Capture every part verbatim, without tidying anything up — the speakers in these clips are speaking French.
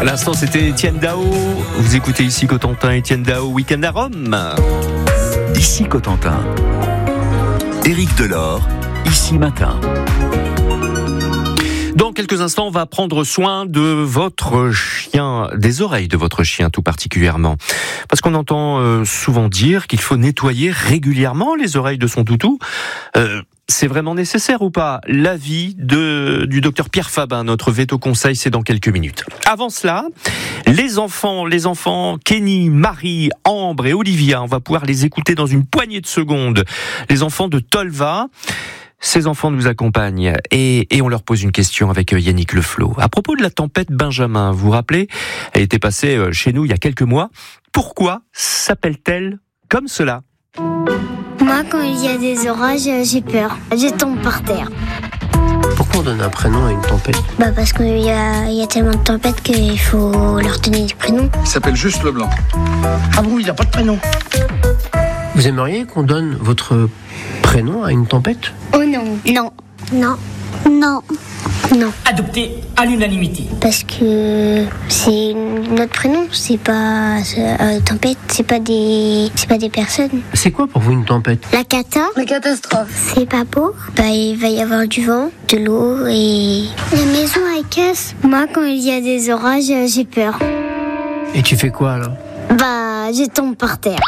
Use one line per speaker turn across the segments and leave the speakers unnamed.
l'instant, c'était Étienne Dao. Vous écoutez ici Cotentin, Étienne Dao, Week-end à Rome.
Ici Cotentin. Éric Delors, Ici Matin.
Dans quelques instants, on va prendre soin de votre chien, des oreilles de votre chien tout particulièrement. Parce qu'on entend euh, souvent dire qu'il faut nettoyer régulièrement les oreilles de son toutou. Euh, c'est vraiment nécessaire ou pas ? L'avis de, du docteur Pierre Fabin, notre veto conseil, c'est dans quelques minutes. Avant cela, les enfants, les enfants Kenny, Marie, Ambre et Olivia, on va pouvoir les écouter dans une poignée de secondes. Les enfants de Tolva. Ces enfants nous accompagnent et, et on leur pose une question avec Yannick Leflot. À propos de la tempête Benjamin, vous vous rappelez, elle était passée chez nous il y a quelques mois. Pourquoi s'appelle-t-elle comme cela ?
Moi, quand il y a des orages, j'ai peur. Je tombe par terre.
Pourquoi on donne un prénom à une tempête ?
Bah parce qu'il y a, il y a tellement de tempêtes qu'il faut leur donner des prénoms.
Il s'appelle juste Leblanc.
Ah bon, il n'a pas de prénom ?
Vous aimeriez qu'on donne votre prénom à une tempête ?
Oh non. Non. Non. Non. Non.
Adopté à l'unanimité.
Parce que c'est notre prénom, c'est pas euh, tempête, c'est pas des, c'est pas des personnes.
C'est quoi pour vous une tempête ?
La cata.
La catastrophe.
C'est pas beau. Bah il va y avoir du vent, de l'eau et la maison elle casse. Moi quand il y a des orages, j'ai peur.
Et tu fais quoi alors ?
Bah je tombe par terre.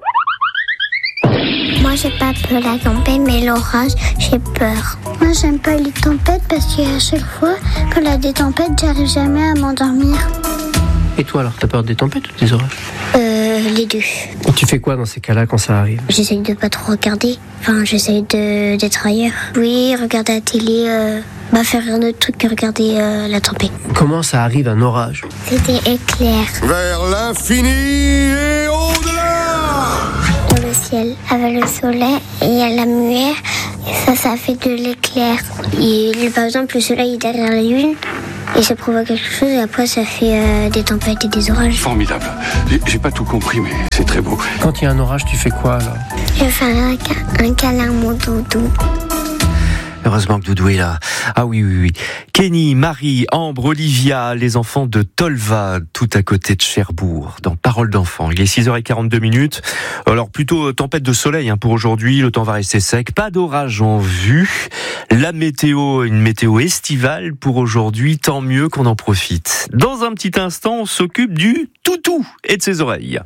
Moi, j'ai pas peur de la tempête, mais l'orage, j'ai peur. Moi, j'aime pas les tempêtes parce qu'à chaque fois, quand il y a des tempêtes, j'arrive jamais à m'endormir.
Et toi, alors, t'as peur des tempêtes ou des orages ?
Euh, les deux.
Et tu fais quoi dans ces cas-là quand ça arrive ?
J'essaye de pas trop regarder. Enfin, j'essaye de, d'être ailleurs. Oui, regarder la télé, euh, bah, faire un autre truc que regarder euh, la tempête.
Comment ça arrive un orage ?
C'est des éclairs.
Vers l'infini et au-delà.
Dans le ciel, avec le soleil, et il y a la lumière, et ça, ça fait de l'éclair. Et par exemple, le soleil est derrière la lune, et ça provoque quelque chose, et après ça fait euh, des tempêtes et des orages.
Formidable. J'ai, j'ai pas tout compris, mais c'est très beau.
Quand il y a un orage, tu fais quoi alors ?
Je fais un, un câlin à mon doudou.
Heureusement que Doudou est là. Ah oui, oui, oui. Kenny, Marie, Ambre, Olivia, les enfants de Tolva, tout à côté de Cherbourg, dans Parole d'enfant. Il est six heures quarante-deux minutes. Alors plutôt tempête de soleil hein, pour aujourd'hui. Le temps va rester sec. Pas d'orage en vue. La météo, une météo estivale pour aujourd'hui. Tant mieux qu'on en profite. Dans un petit instant, on s'occupe du toutou et de ses oreilles.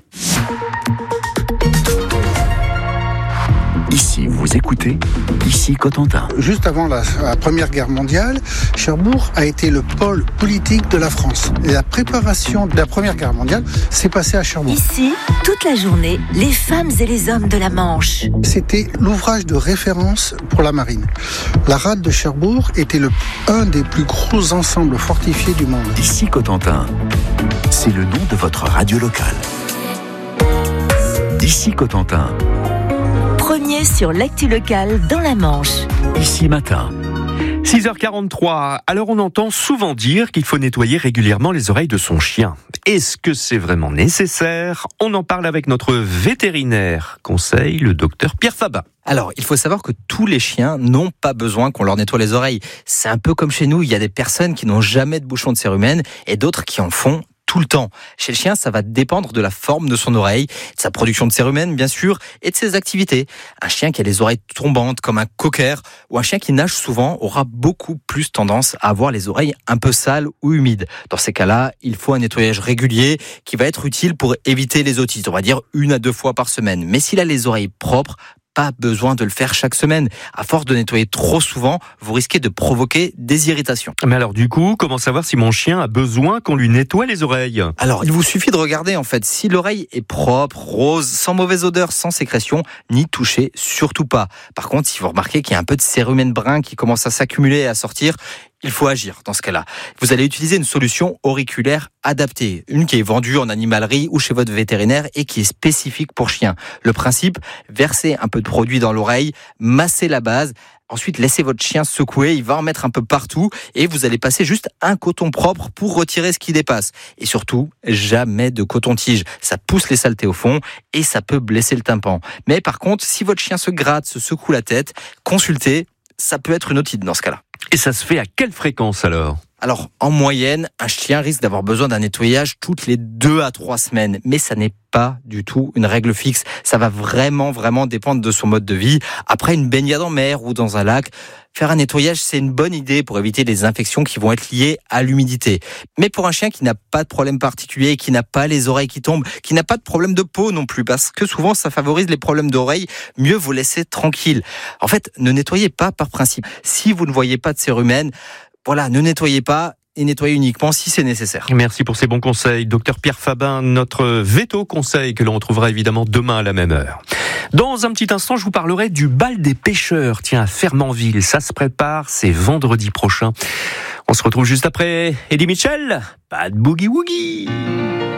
Ici, vous écoutez, Ici Cotentin.
Juste avant la, la Première Guerre mondiale, Cherbourg a été le pôle politique de la France. Et la préparation de la Première Guerre mondiale s'est passée à Cherbourg.
Ici, toute la journée, les femmes et les hommes de la Manche.
C'était l'ouvrage de référence pour la marine. La rade de Cherbourg était le, un des plus gros ensembles fortifiés du monde.
Ici Cotentin, c'est le nom de votre radio locale. Ici Cotentin.
Premier sur l'actu locale dans la Manche.
Ici Matin.
six heures quarante-trois. Alors on entend souvent dire qu'il faut nettoyer régulièrement les oreilles de son chien. Est-ce que c'est vraiment nécessaire ? On en parle avec notre vétérinaire conseil, le docteur Pierre Fabin.
Alors, il faut savoir que tous les chiens n'ont pas besoin qu'on leur nettoie les oreilles. C'est un peu comme chez nous, il y a des personnes qui n'ont jamais de bouchon de cérumen et d'autres qui en font tout le temps. Chez le chien, ça va dépendre de la forme de son oreille, de sa production de cérumen, bien sûr, et de ses activités. Un chien qui a les oreilles tombantes, comme un cocker, ou un chien qui nage souvent, aura beaucoup plus tendance à avoir les oreilles un peu sales ou humides. Dans ces cas-là, il faut un nettoyage régulier qui va être utile pour éviter les otites, on va dire une à deux fois par semaine. Mais s'il a les oreilles propres, pas besoin de le faire chaque semaine. À force de nettoyer trop souvent, vous risquez de provoquer des irritations.
Mais alors du coup, comment savoir si mon chien a besoin qu'on lui nettoie les oreilles ?
Alors, il vous suffit de regarder en fait. Si l'oreille est propre, rose, sans mauvaise odeur, sans sécrétion, n'y touchez surtout pas. Par contre, si vous remarquez qu'il y a un peu de cérumen brun qui commence à s'accumuler et à sortir, il faut agir dans ce cas-là. Vous allez utiliser une solution auriculaire adaptée, une qui est vendue en animalerie ou chez votre vétérinaire et qui est spécifique pour chien. Le principe, versez un peu de produit dans l'oreille, massez la base, ensuite laissez votre chien secouer, il va en mettre un peu partout et vous allez passer juste un coton propre pour retirer ce qui dépasse. Et surtout, jamais de coton-tige, ça pousse les saletés au fond et ça peut blesser le tympan. Mais par contre, si votre chien se gratte, se secoue la tête, consultez, ça peut être une otite dans ce cas-là.
Et ça se fait à quelle fréquence alors ?
Alors, en moyenne, un chien risque d'avoir besoin d'un nettoyage toutes les deux à trois semaines. Mais ça n'est pas du tout une règle fixe. Ça va vraiment, vraiment dépendre de son mode de vie. Après une baignade en mer ou dans un lac, faire un nettoyage, c'est une bonne idée pour éviter les infections qui vont être liées à l'humidité. Mais pour un chien qui n'a pas de problème particulier, qui n'a pas les oreilles qui tombent, qui n'a pas de problème de peau non plus, parce que souvent ça favorise les problèmes d'oreilles, mieux vous laisser tranquille. En fait, ne nettoyez pas par principe. Si vous ne voyez pas de cérumen, voilà, ne nettoyez pas et nettoyez uniquement si c'est nécessaire.
Merci pour ces bons conseils. Docteur Pierre Fabin, notre veto conseil que l'on retrouvera évidemment demain à la même heure. Dans un petit instant, je vous parlerai du bal des pêcheurs. Tiens, à Fernandville, ça se prépare, c'est vendredi prochain. On se retrouve juste après. Eddie Mitchell, pas de boogie-woogie.